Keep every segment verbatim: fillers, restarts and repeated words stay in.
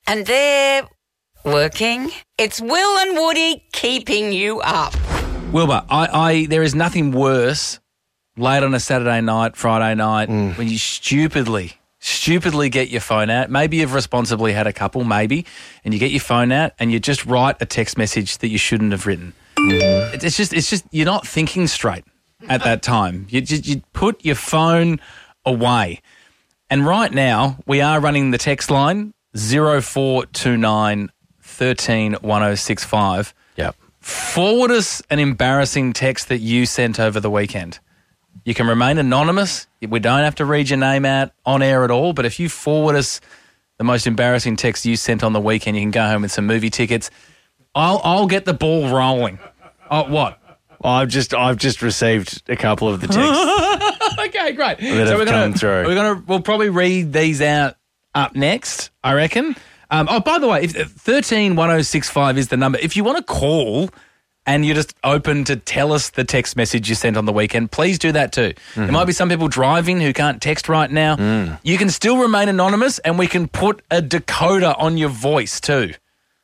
And they're working. It's Will and Woody keeping you up. Wilbur, I, I there is nothing worse late on a Saturday night, Friday night, Mm. when you stupidly, stupidly get your phone out. Maybe you've responsibly had a couple, maybe, and you get your phone out and you just write a text message that you shouldn't have written. Mm. It's just, it's just, you're not thinking straight at that time. You just, you put your phone away. And right now, we are running the text line zero four two nine, one three, one oh six five. Yep. Forward us an embarrassing text that you sent over the weekend. You can remain anonymous. We don't have to read your name out on air at all, but if you forward us the most embarrassing text you sent on the weekend, you can go home with some movie tickets. I'll I'll get the ball rolling. Oh, what? I've just I've just received a couple of the texts. Okay, great. That so have we're come gonna, through. We're gonna we'll probably read these out up next, I reckon. Um, oh, by the way, if thirteen one oh six five is the number. If you want to call and you're just open to tell us the text message you sent on the weekend, please do that too. Mm-hmm. There might be some people driving who can't text right now. Mm. You can still remain anonymous, and we can put a decoder on your voice too.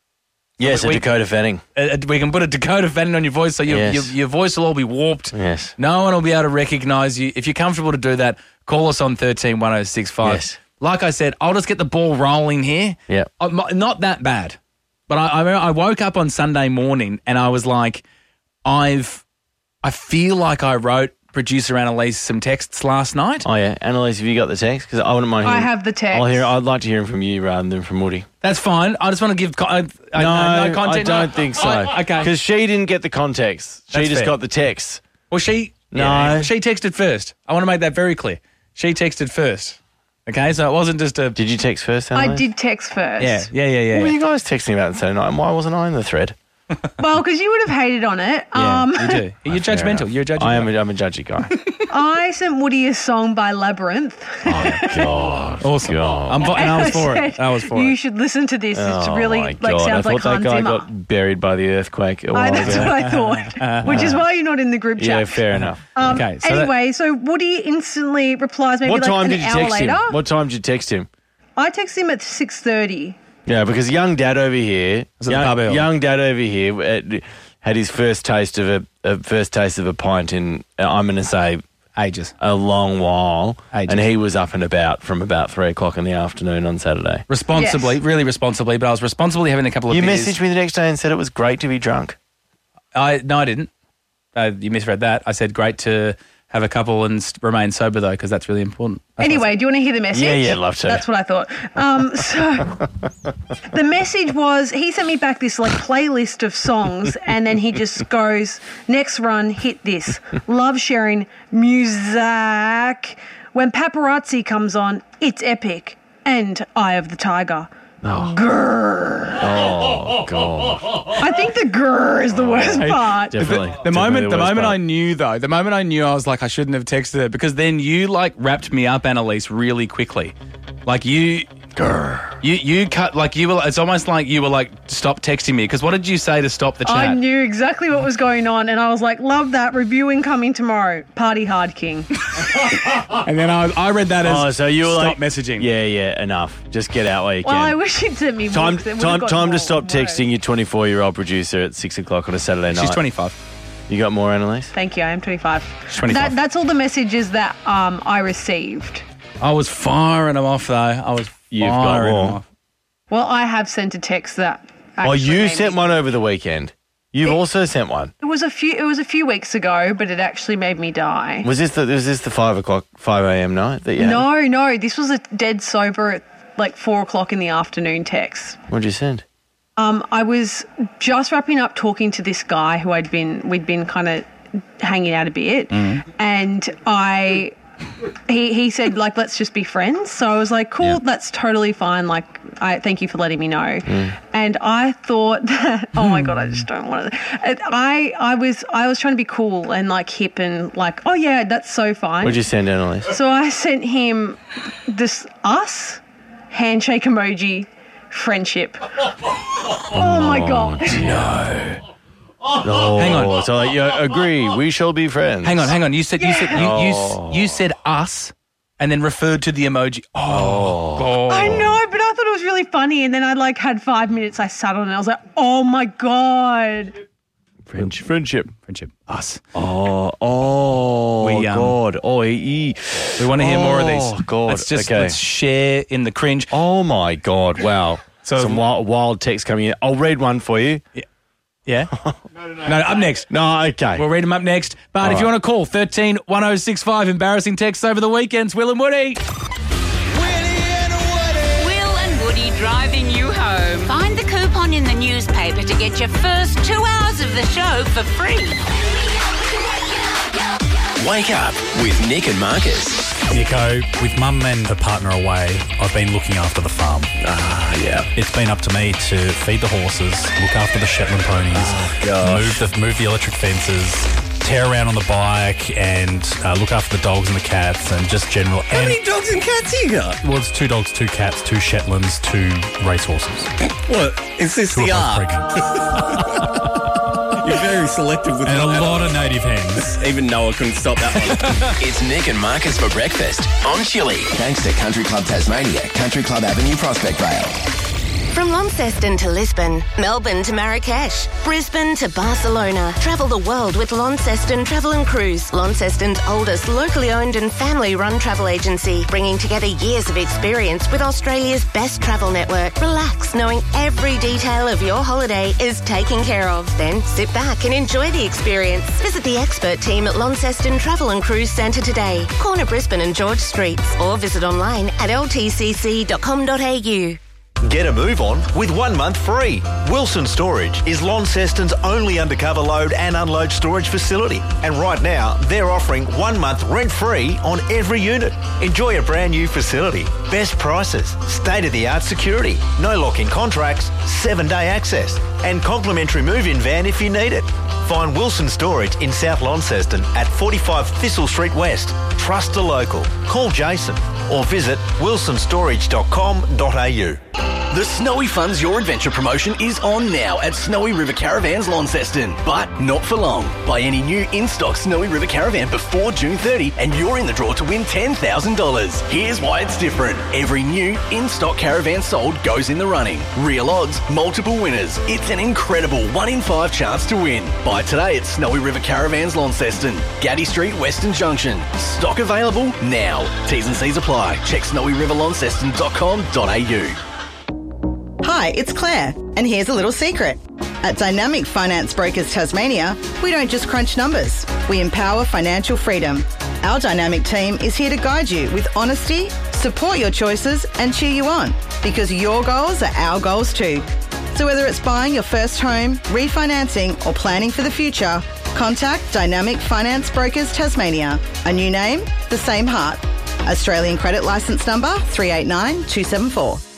Yes, we, a decoder fanning. Uh, we can put a decoder fanning on your voice, so your, yes. your your voice will all be warped. Yes. No one will be able to recognise you. If you're comfortable to do that, call us on thirteen one oh six five. Yes. Like I said, I'll just get the ball rolling here. Yeah. Not that bad. But I, I I woke up on Sunday morning and I was like, I've, I feel like I wrote producer Annalise some texts last night. Oh, yeah. Annalise, have you got the text? Because I wouldn't mind hearing. I have the text. I'll hear, I'd like to hear him from you rather than from Woody. That's fine. I just want to give co- I, I, no, no context. I don't no. think so. I, okay. Because she didn't get the context. She That's just fair. got the text. Well, she... No. Yeah, she texted first. I want to make that very clear. She texted first. Okay, so it wasn't just a... Did you text first, Annalise? I did text first. Yeah, yeah, yeah, yeah. What were you guys texting about on Saturday night? And why wasn't I in the thread? Well, because you would have hated on it. Yeah, um, you do. You're judgmental. You're a judgy I am guy. a, I'm a judgy guy. I sent Woody a song by Labyrinth. Oh, God. Awesome. God. I'm, and I was for it. said, I was for you it. should listen to this. It's Oh, really, my like, God. sounds I like thought Hans that guy Zimmer. got buried by the earthquake a while I, that's ago. what I thought, which is why you're not in the group chat. Yeah, fair enough. Um, Okay, so that- anyway, so Woody instantly replies maybe What like time an did you hour text later. him? What time did you text him? I text him at six thirty. Yeah, because young dad over here, Was it the young, pub early? young dad over here uh, had his first taste of a, a first taste of a pint in uh, I'm going to say Ages. a long while, Ages. and he was up and about from about three o'clock in the afternoon on Saturday. Responsibly, Yes. really responsibly, but I was responsibly having a couple of You beers. messaged me the next day and said it was great to be drunk. I No, I didn't. Uh, you misread that. I said great to have a couple and st- remain sober, though, because that's really important. That's what I Anyway, do you want to hear the message? Yeah, yeah, love to. That's what I thought. Um, so the message was, he sent me back this like playlist of songs, and then he just goes, next run, hit this. Love sharing music. When Paparazzi comes on, it's epic. And Eye of the Tiger. Oh. Grrr. Oh, God. I think the grrr is the worst part. Definitely. The moment, the, worst moment part. I knew though, the moment I knew, I was like, I shouldn't have texted her, because then you like wrapped me up, Annalise, really quickly. Like you, you, you cut like you were. It's almost like you were like, stop texting me. Because what did you say to stop the chat? I knew exactly what was going on, and I was like, love that. Reviewing coming tomorrow. Party hard, King. And then I, I read that as Oh, so you were stop like messaging. Yeah, yeah, enough. Just get out while you Well, can. I wish you'd sent me Time, books. It would've time, got time more to stop words. texting your twenty-four-year-old producer at six o'clock on a Saturday night. She's twenty-five. You got more, Annalise? Thank you. I am twenty-five. She's twenty-five. That, that's all the messages that um, I received. I was firing them off though. I was You've got firing them more. off. Well, I have sent a text that. Oh, actually you made sent me- one over the weekend. You've also sent one. It was a few. It was a few weeks ago, but it actually made me die. Was this the was this the five o'clock five a m night that you had? No, no. This was a dead sober at like four o'clock in the afternoon text. What'd you send? Um, I was just wrapping up talking to this guy who I'd been we'd been kind of hanging out a bit, and I he he said like, let's just be friends. So I was like, cool, Yeah. that's totally fine. Like, I thank you for letting me know. And I thought that, oh my god, I just don't want to. I I was I was trying to be cool and like hip and like, oh yeah, that's so fine. What'd you send, Annalise? So I sent him this us handshake emoji friendship. Oh my god. No. Oh, Hang on. So like, you agree, we shall be friends. Hang on, hang on. You said you said you, you, Oh. you said us, and then referred to the emoji. Oh, God. I know, but I thought it was really funny. And then I like had five minutes. I sat on it. I was like, oh my God. Friendship. Friendship. Friendship. Us. Oh, oh, We, um, God. Oh, he, We want to hear more of these. Oh, God. Let's just Okay. let's share in the cringe. Oh, my God. Wow. So- Some wild, wild text coming in. I'll read one for you. Yeah? no, no, no. No, up next. No, okay. We'll read them up next. But All if you right. want to call, thirteen one oh six five, embarrassing texts over the weekends. Will and Woody. Will and Woody driving you home. Find the coupon in the newspaper to get your first two hours of the show for free. Wake up with Nick and Marcus. Nico, with mum and her partner away, I've been looking after the farm. Ah, yeah. It's been up to me to feed the horses, look after the Shetland ponies, gosh. move the move the electric fences, tear around on the bike, and uh, look after the dogs and the cats, and just general. How many dogs and cats you got? Well, it's two dogs, two cats, two Shetlands, two racehorses. What? Is this Two the are both art? pregnant. You're very selective with And a that. lot of native hens. Even Noah couldn't stop that one. It's Nick and Marcus for breakfast on Chili. Thanks to Country Club Tasmania, Country Club Avenue, Prospect Vale. From Launceston to Lisbon, Melbourne to Marrakesh, Brisbane to Barcelona. Travel the world with Launceston Travel and Cruise, Launceston's oldest locally owned and family-run travel agency, bringing together years of experience with Australia's best travel network. Relax, knowing every detail of your holiday is taken care of. Then sit back and enjoy the experience. Visit the expert team at Launceston Travel and Cruise Centre today, corner Brisbane and George Streets, or visit online at l t c c dot com dot a u. Get a move on with one month free. Wilson Storage is Launceston's only undercover load and unload storage facility. And right now, they're offering one month rent-free on every unit. Enjoy a brand new facility, best prices, state-of-the-art security, no lock-in contracts, seven-day access, and complimentary move-in van if you need it. Find Wilson Storage in South Launceston at forty-five Thistle Street West. Trust a local. Call Jason or visit wilson storage dot com dot a u. The Snowy Funds Your Adventure promotion is on now at Snowy River Caravans Launceston, but not for long. Buy any new in-stock Snowy River Caravan before June thirtieth and you're in the draw to win ten thousand dollars. Here's why it's different. Every new in-stock caravan sold goes in the running. Real odds, multiple winners. It's an incredible one in five chance to win. Buy today at Snowy River Caravans Launceston, Gaddy Street, Western Junction. Stock available now. T's and C's apply. Check snowy river launceston dot com dot a u. Hi, it's Claire, and here's a little secret. At Dynamic Finance Brokers Tasmania, we don't just crunch numbers, we empower financial freedom. Our dynamic team is here to guide you with honesty, support your choices, and cheer you on, because your goals are our goals too. So whether it's buying your first home, refinancing, or planning for the future, contact Dynamic Finance Brokers Tasmania. A new name, the same heart. Australian credit licence number three eight nine two seven four.